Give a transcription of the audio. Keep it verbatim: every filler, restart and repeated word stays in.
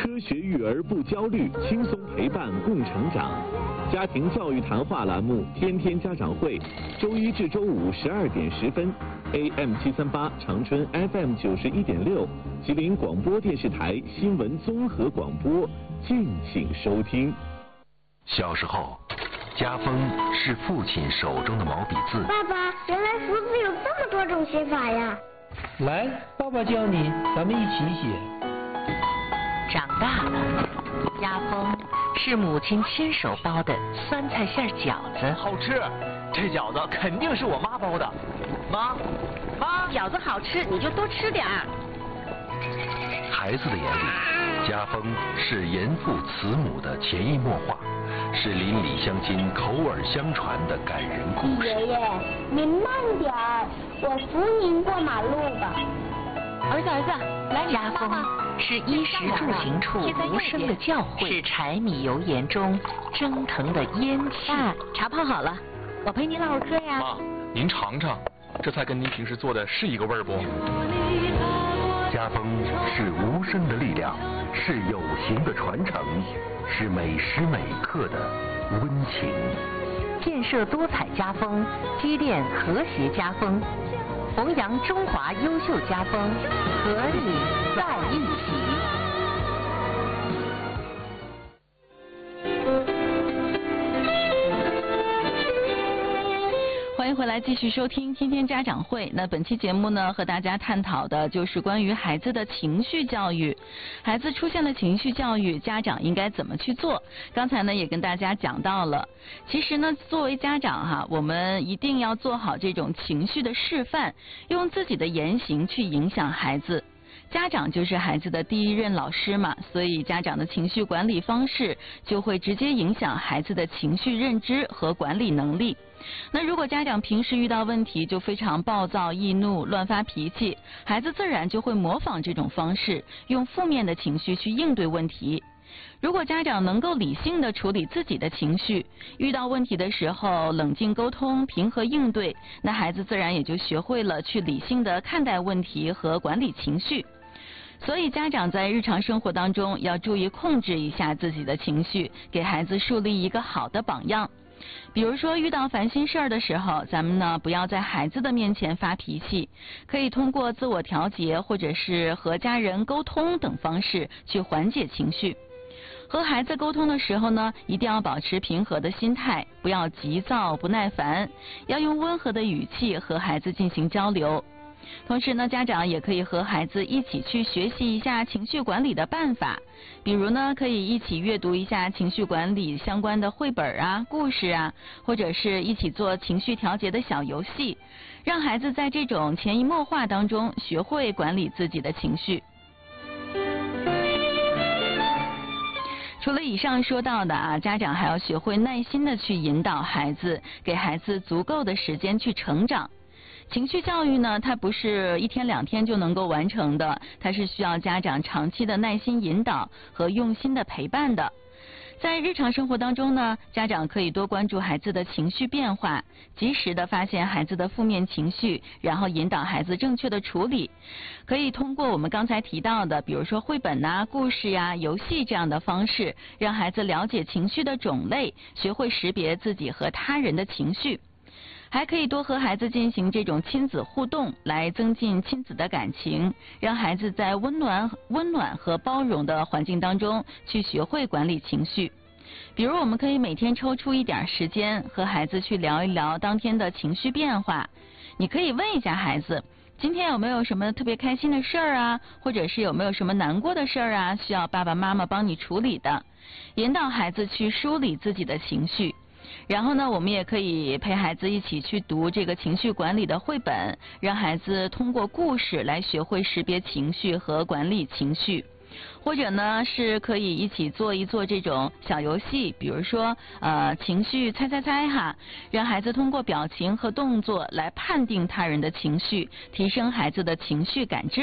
科学育儿不焦虑，轻松陪伴共成长。家庭教育谈话栏目《天天家长会》，周一至周五十二点十分 ，A M 七三八长春 F M 九十一点六，吉林广播电视台新闻综合广播，敬请收听。 小时候，家风是父亲手中的毛笔字。 爸爸，原来福字有这么多种写法呀！ 来，爸爸教你，咱们一起写。 长大了，家风是母亲亲手包的酸菜馅饺子， 好吃。这饺子肯定是我妈包的。妈，妈， 饺子好吃，你就多吃点儿。 孩子的眼里，家风是严父慈母的潜移默化，是邻里乡亲口耳相传的感人故事。 爷爷，您慢点儿，我扶您过马路吧。 儿子，儿子，来， 家风是衣食住行处无声的教诲，是柴米油盐中蒸腾的烟气。 爸，茶泡好了，我陪您唠会嗑呀。 妈，您尝尝，这菜跟您平时做的是一个味儿不？ 家风是无声的力量，是有形的传承，是每时每刻的温情。 建设多彩家风，积淀和谐家风，弘扬中华优秀家风，和你在一起。 欢迎回来，继续收听天天家长会。那本期节目呢，和大家探讨的就是关于孩子的情绪教育。孩子出现了情绪教育，家长应该怎么去做？刚才呢也跟大家讲到了。其实呢，作为家长哈，我们一定要做好这种情绪的示范，用自己的言行去影响孩子。家长就是孩子的第一任老师嘛，所以家长的情绪管理方式就会直接影响孩子的情绪认知和管理能力。那如果家长平时遇到问题就非常暴躁易怒乱发脾气，孩子自然就会模仿这种方式，用负面的情绪去应对问题。如果家长能够理性的处理自己的情绪，遇到问题的时候冷静沟通平和应对，那孩子自然也就学会了去理性的看待问题和管理情绪。所以家长在日常生活当中要注意控制一下自己的情绪，给孩子树立一个好的榜样。比如说遇到烦心事儿的时候，咱们呢不要在孩子的面前发脾气，可以通过自我调节或者是和家人沟通等方式去缓解情绪。和孩子沟通的时候呢，一定要保持平和的心态，不要急躁不耐烦，要用温和的语气和孩子进行交流。同时呢，家长也可以和孩子一起去学习一下情绪管理的办法，比如呢，可以一起阅读一下情绪管理相关的绘本啊、故事啊，或者是一起做情绪调节的小游戏，让孩子在这种潜移默化当中学会管理自己的情绪。除了以上说到的啊，家长还要学会耐心的去引导孩子，给孩子足够的时间去成长。情绪教育呢，它不是一天两天就能够完成的，它是需要家长长期的耐心引导和用心的陪伴的。在日常生活当中呢，家长可以多关注孩子的情绪变化，及时的发现孩子的负面情绪，然后引导孩子正确的处理。可以通过我们刚才提到的，比如说绘本啊、故事呀、游戏这样的方式，让孩子了解情绪的种类，学会识别自己和他人的情绪。还可以多和孩子进行这种亲子互动，来增进亲子的感情，让孩子在温暖、温暖和包容的环境当中去学会管理情绪。比如，我们可以每天抽出一点时间和孩子去聊一聊当天的情绪变化。你可以问一下孩子，今天有没有什么特别开心的事儿啊，或者是有没有什么难过的事儿啊，需要爸爸妈妈帮你处理的，引导孩子去梳理自己的情绪。然后呢，我们也可以陪孩子一起去读这个情绪管理的绘本，让孩子通过故事来学会识别情绪和管理情绪。或者呢，是可以一起做一做这种小游戏，比如说呃情绪猜猜猜哈，让孩子通过表情和动作来判定他人的情绪，提升孩子的情绪感知